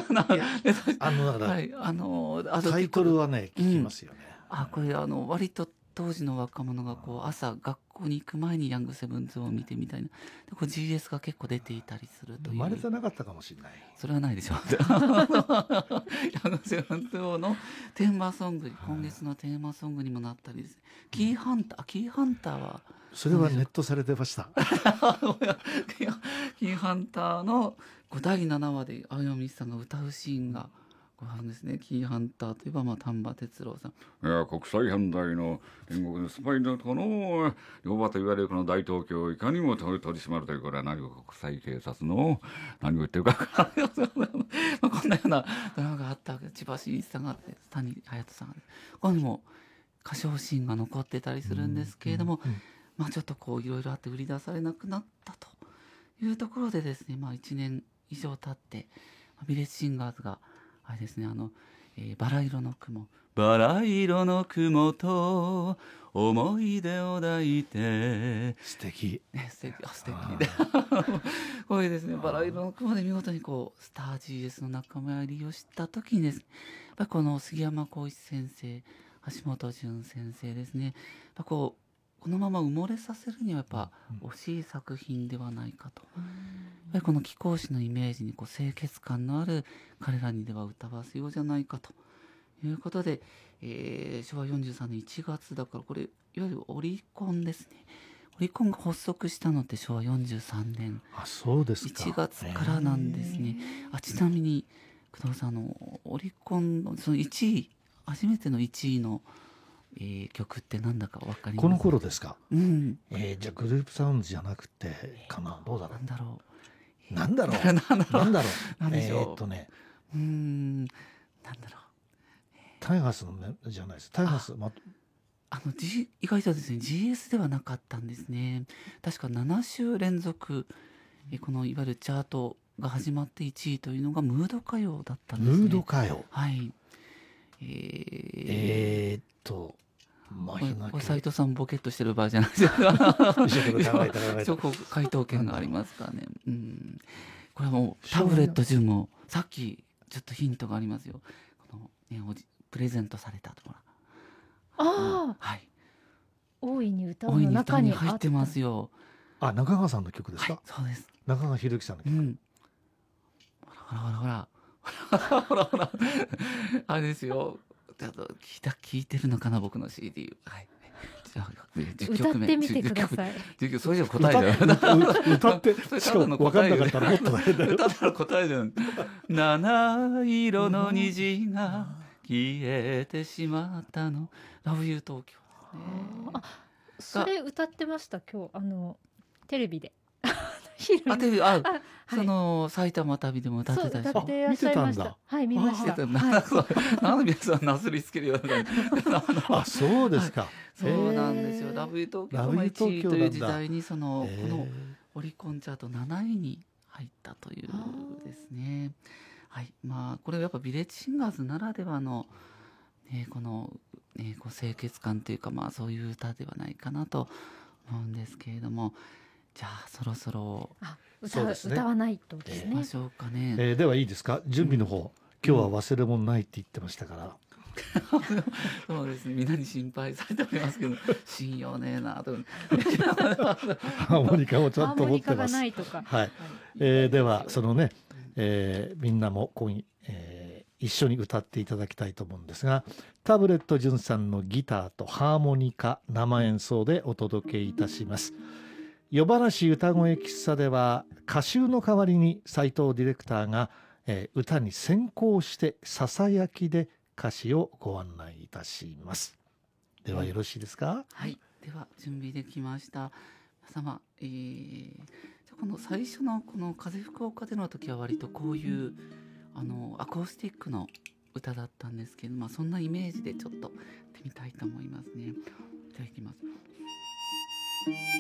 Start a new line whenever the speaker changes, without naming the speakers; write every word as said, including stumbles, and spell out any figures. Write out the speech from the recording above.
あのだから、
はい、あのあ
タイトルはね聞きますよね、
うん、あこれあの割と当時の若者がこう朝学校に行く前にヤングセブンズを見てみたいなでこう ジーエス が結構出ていたりするという。
生まれてなかったかもしれない。
それはないでしょうヤングセブンズのテーマソング、今月のテーマソングにもなったりです、ね、キーハンターキーハンターは
それはネットされてました
キーハンターのだいななわで青山さんが歌うシーンがご飯ですね。キーハンターといえば、まあ、丹波哲郎さん、いや国際犯罪の天国のスパイのこの両場と言われるこの大東京をいかにも取り締まるという、これは何か国際警察の何を言ってるかまあこんなようなドラマがあったわけで、千葉真一さんがあって、谷隼人さんが、ね、ここにも歌唱シーンが残ってたりするんですけれども、うんうんうん、まあ、ちょっとこういろいろあって売り出されなくなったというところでですね、まあ、いちねん以上経ってビレッジシンガーズがあれですね、あの、えー、バラ色の雲、バラ色の雲と思い出を抱いて、
素敵、
ね、素敵、あ、素敵でこれですね、バラ色の雲で見事にこうスター ジーエス の仲間入りをした時にですね、やっぱこの杉山浩一先生、橋本淳先生ですね、やっぱこうこのまま埋もれさせるにはやっぱ惜しい作品ではないかと、やっぱりこの貴公子のイメージにこう清潔感のある彼らにでは歌わせようじゃないかということで、えー、しょわよんじゅうさんねんいちがつだから、これいわゆるオリコンですね。オリコンが発足したのってしょわよんじゅうさんねん
あ、そうですか、
いちがつからなんですね。あ、ちなみに工藤さん、あのオリコンのそのいちい、初めてのいちいのえー、曲ってなんだか分かりますか？
この頃ですか、
うん
えー、じゃあグループサウンドじゃなくてかな、どうだろう、
なんだろ
うなんだろうなんだろうなんでしょう、えー、っとね
うーんなんだろう、
タイガースの、ね、じゃないです、タイガース、ま、
あの、G、意外とですね ジーエス ではなかったんですね。確かななしゅう連続えこのいわゆるチャートが始まっていちいというのがムード歌謡だったんですね。
ムード歌謡、
はい、えー、
えー、っと
斉藤さんボケっとしてる場合じゃないですか一応こう回答権がありますからね、うん、これはもうタブレット順もさっきちょっとヒントがありますよ。この、ね、おじプレゼントされたところ、
ああ、はい、大いに歌の中に
入ってますよ。
あ、中川さんの曲ですか？
はい、そうです。
中川博之さんの曲、うん、
ほらほらほらほらほらほらあれですよ、ちょっと聞いた聞いてるのかな僕の シーディー、はい、
じゃあ歌ってみてください。
それじゃ答えじゃ
ん歌ってしかも分かんなかったらもっと大変だよ。
歌ったら答えじゃん。七色の虹が消えてしまったの、ラブユー東京ですね。
あ、それ歌ってました今日、あのテレビで
あ、テレビ、あ、はい、その埼玉旅でも歌ってたし、
歌ってらっしゃいました。はい、見ました。
なんで皆さんなすりつけるような
あ、そうですか。
そうなんですよ。ラブユー東京がいちいという時代にそのこのオリコンチャートなないに入ったというですね。はい、まあこれはやっぱビレッジシンガーズならではの、ね、この、ね、こう清潔感というか、まあそういう歌ではないかなと思うんですけれども。じゃあそろそろ
歌、ね、歌わないとですね。
ましょうかね。
えー、ではいいですか、準備の方、うん、今日は忘れ物ないって言ってましたから、
うん、そうですね、みんなに心配されておりますけど信用ねえなと
ハーモニカもちゃんと持ってます。
ハーモニカがないとか、
はい、えー、ではそのね、えー、みんなも今夜、えー、一緒に歌っていただきたいと思うんですが、タブレット純さんのギターとハーモニカ生演奏でお届けいたします。夜話歌声喫茶では歌集の代わりに斉藤ディレクターが、えー、歌に先行してささやきで歌詞をご案内いたします。ではよろしいですか？
はい、では準備できました。皆様、えー、この最初のこの風福岡での時は割とこういうあのアコースティックの歌だったんですけど、まあ、そんなイメージでちょっとやってみたいと思いますね。いただきます。